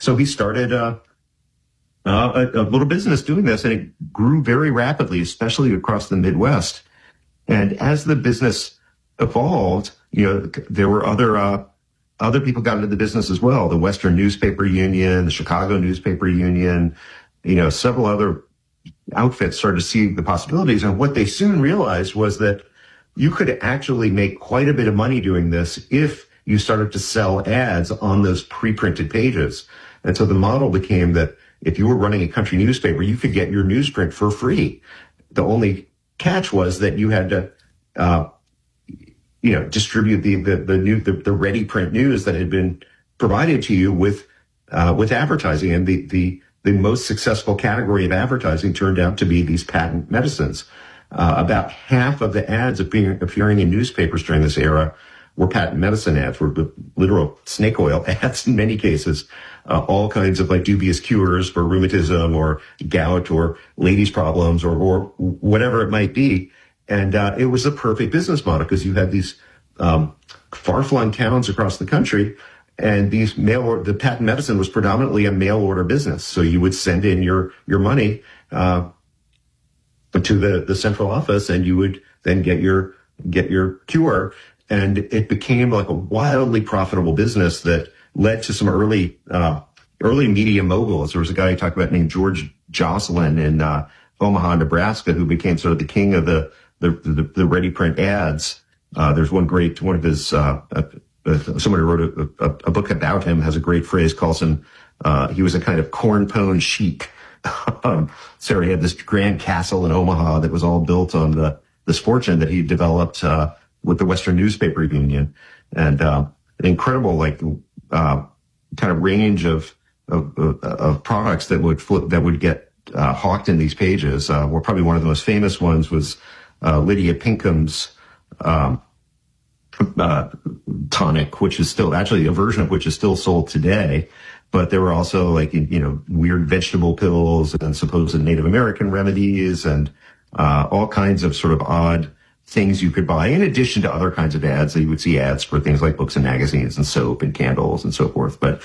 So he started a little business doing this, and it grew very rapidly, especially across the Midwest. And as the business evolved, there were other people got into the business as well. The Western Newspaper Union, the Chicago Newspaper Union, several other outfits started to see the possibilities. And what they soon realized was that you could actually make quite a bit of money doing this if you started to sell ads on those pre-printed pages. And so the model became that if you were running a country newspaper, you could get your newsprint for free. The only catch was that you had to, distribute the ready print news that had been provided to you with advertising. And the most successful category of advertising turned out to be these patent medicines. About half of the ads appearing in newspapers during this era were patent medicine ads, were literal snake oil ads in many cases, all kinds of like dubious cures for rheumatism or gout or ladies' problems or whatever it might be. And it was a perfect business model because you had these far-flung towns across the country, and the patent medicine was predominantly a mail order business. So you would send in your money to the central office, and you would then get your cure. And it became like a wildly profitable business that led to some early media moguls. There was a guy I talked about named George Jocelyn in Omaha, Nebraska, who became sort of the king of the ready print ads. There's one of his, somebody wrote a book about him, has a great phrase, calls him, he was a kind of corn pone chic. So he had this grand castle in Omaha that was all built on this fortune that he developed, with the Western Newspaper Union, and, an incredible, kind of range of products that would get, hawked in these pages. Well, probably one of the most famous ones was, Lydia Pinkham's, tonic, which is still actually a version of which is still sold today. But there were also weird vegetable pills and supposed Native American remedies and, all kinds of sort of odd things you could buy in addition to other kinds of ads. So you would see ads for things like books and magazines and soap and candles and so forth. But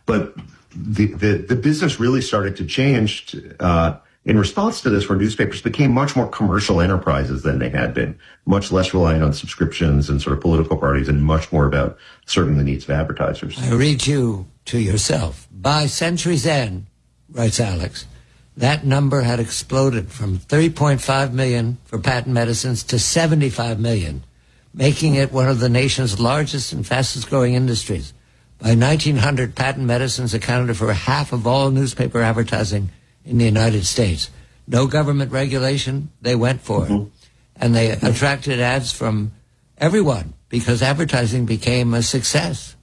the business really started to change, in response to this, where newspapers became much more commercial enterprises than they had been, much less reliant on subscriptions and sort of political parties, and much more about serving the needs of advertisers. I read you to yourself. By century's end, writes Alex, that number had exploded from 3.5 million for patent medicines to 75 million, making it one of the nation's largest and fastest growing industries. By 1900, patent medicines accounted for half of all newspaper advertising in the United States. No government regulation, they went for it. And they attracted ads from everyone because advertising became a success.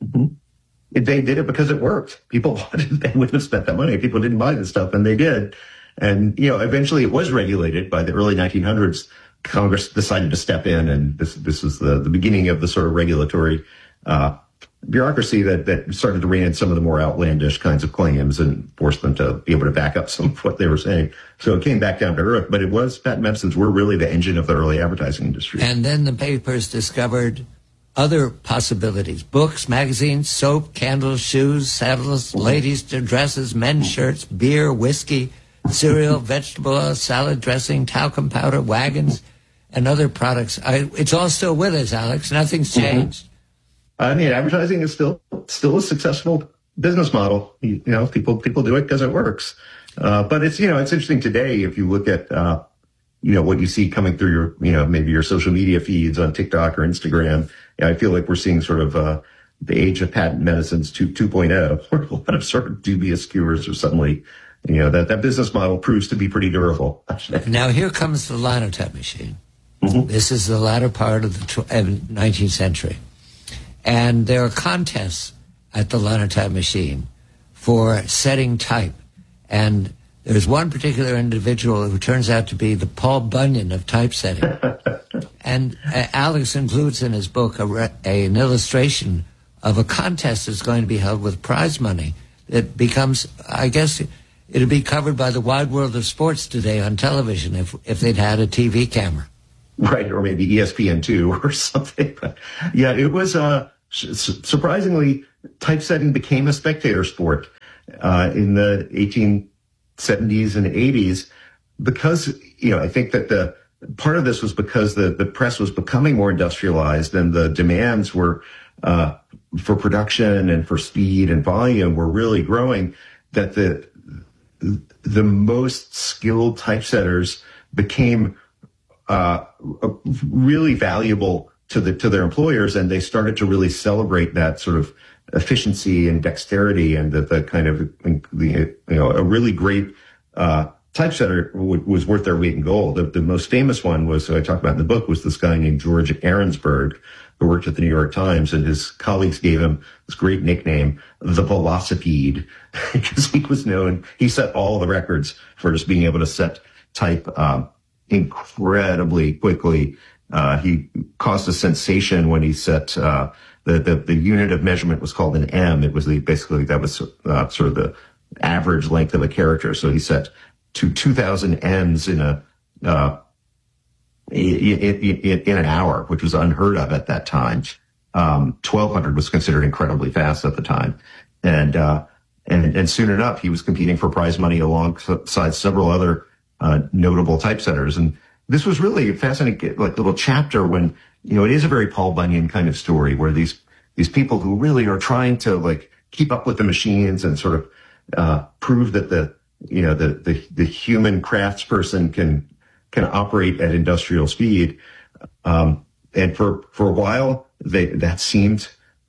They did it because it worked. People wanted, they wouldn't have spent that money. People didn't buy this stuff, and they did. And, eventually it was regulated. By the early 1900s. Congress decided to step in, and this was the beginning of the sort of regulatory, bureaucracy that started to rein in some of the more outlandish kinds of claims and forced them to be able to back up some of what they were saying. So it came back down to earth, but patent medicines were really the engine of the early advertising industry. And then the papers discovered other possibilities: books, magazines, soap, candles, shoes, saddles, ladies' dresses, men's shirts, beer, whiskey, cereal, vegetable oil, salad dressing, talcum powder, wagons, and other products. It's all still with us, Alex. Nothing's changed. I mean, advertising is still a successful business model. People do it because it works. But it's interesting today if you look at, what you see coming through your, maybe your social media feeds on TikTok or Instagram. I feel like we're seeing sort of, the age of patent medicines 2.0, where a lot of sort of dubious cures are suddenly, that business model proves to be pretty durable. Now here comes the linotype machine. This is the latter part of the 19th century. And there are contests at the linotype machine for setting type. And there's one particular individual who turns out to be the Paul Bunyan of typesetting. And Alex includes in his book an illustration of a contest that's going to be held with prize money. It becomes, I guess, it'd be covered by the wide world of sports today on television if they'd had a TV camera. Right, or maybe ESPN2 or something. But yeah, it was surprisingly, typesetting became a spectator sport. in the 1870s and 80s, because, I think that part of this was because the press was becoming more industrialized and the demands were, for production and for speed and volume were really growing, that the most skilled typesetters became really valuable to their employers, and they started to really celebrate that sort of efficiency and dexterity, and the kind of a really great typesetter was worth their weight in gold. The most famous one was, I talk about in the book, was this guy named George Ahrensberg, who worked at the New York Times, and his colleagues gave him this great nickname, the Velocipede, because he set all the records for just being able to type incredibly quickly. He caused a sensation when he set the unit of measurement was called an M. It was that was sort of the average length of a character. So he set to 2,000 M's in an hour, which was unheard of at that time. 1,200 was considered incredibly fast at the time, and soon enough he was competing for prize money alongside several other notable typesetters. And this was really a fascinating, little chapter when, it is a very Paul Bunyan kind of story where these people who really are trying to keep up with the machines and sort of prove that the human craftsperson can operate at industrial speed. And for a while that seemed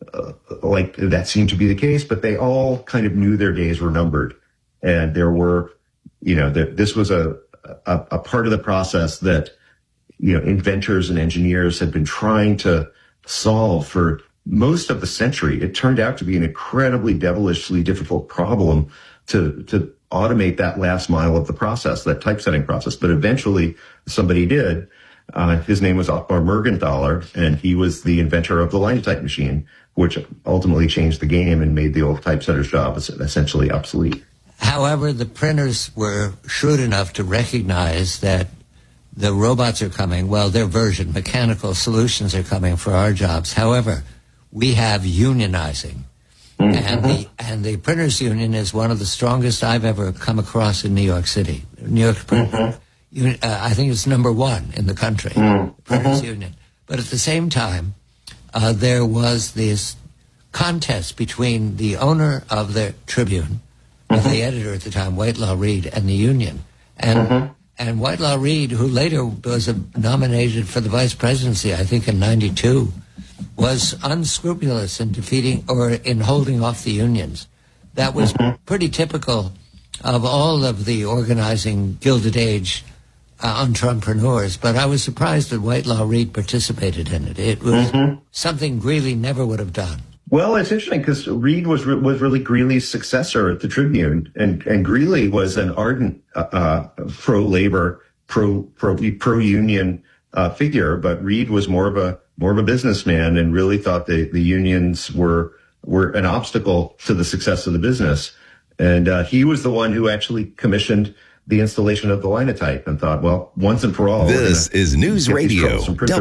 to be the case, but they all kind of knew their days were numbered. And there were, this was a part of the process that, inventors and engineers had been trying to solve for most of the century. It turned out to be an incredibly devilishly difficult problem to automate that last mile of the process, that typesetting process. But eventually somebody did. His name was Otmar Mergenthaler, and he was the inventor of the Linotype machine, which ultimately changed the game and made the old typesetter's job essentially obsolete. However, the printers were shrewd enough to recognize that the robots are coming. Well, their version, mechanical solutions, are coming for our jobs. However, we have unionizing. Mm-hmm. And the printers union is one of the strongest I've ever come across in New York City. New York Printers. I think it's number one in the country, printers union. But at the same time, there was this contest between the owner of the Tribune, the editor at the time, Whitelaw Reid, and the union. And Whitelaw Reid, who later was nominated for the vice presidency, I think in 92, was unscrupulous in defeating or in holding off the unions. That was pretty typical of all of the organizing Gilded Age entrepreneurs, but I was surprised that Whitelaw Reid participated in it. It was something Greeley never would have done. Well, it's interesting because Reid was really Greeley's successor at the Tribune, and Greeley was an ardent pro-labor, pro-union figure, but Reid was more of a businessman and really thought the unions were an obstacle to the success of the business. And he was the one who actually commissioned the installation of the Linotype and thought, well, once and for all, this is News Radio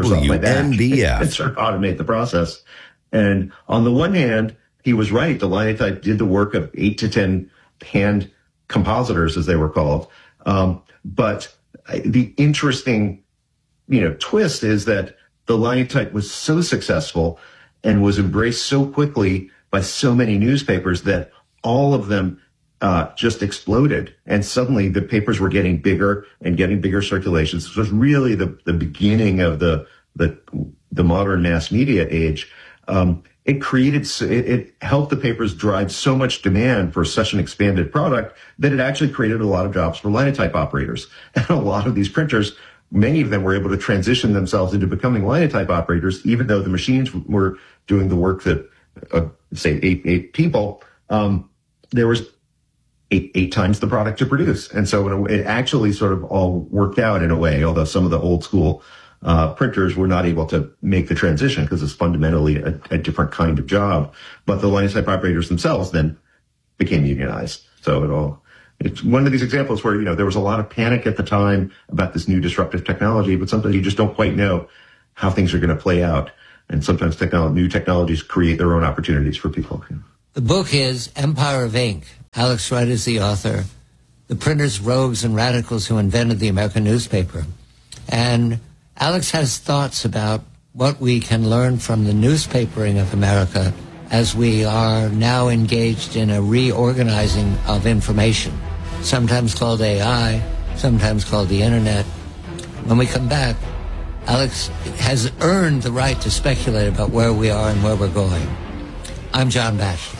WNBF, and sort of automate the process. And on the one hand, he was right. The Linotype did the work of 8 to 10 hand compositors, as they were called. But the interesting, twist is that the Linotype was so successful and was embraced so quickly by so many newspapers that all of them just exploded. And suddenly the papers were getting bigger and getting bigger circulations. This was really the beginning of the modern mass media age. It helped the papers drive so much demand for such an expanded product that it actually created a lot of jobs for Linotype operators. And a lot of these printers, many of them were able to transition themselves into becoming Linotype operators, even though the machines were doing the work that, say, eight people. There was eight times the product to produce. And so it actually sort of all worked out in a way, although some of the old school printers were not able to make the transition because it's fundamentally a different kind of job. But the Linotype operators themselves then became unionized. So it's one of these examples where, there was a lot of panic at the time about this new disruptive technology, but sometimes you just don't quite know how things are going to play out. And sometimes new technologies create their own opportunities for people. The book is Empire of Ink. Alex Wright is the author. The printers, rogues, and radicals who invented the American newspaper. And Alex has thoughts about what we can learn from the newspapering of America as we are now engaged in a reorganizing of information, sometimes called AI, sometimes called the Internet. When we come back, Alex has earned the right to speculate about where we are and where we're going. I'm John Batchelor.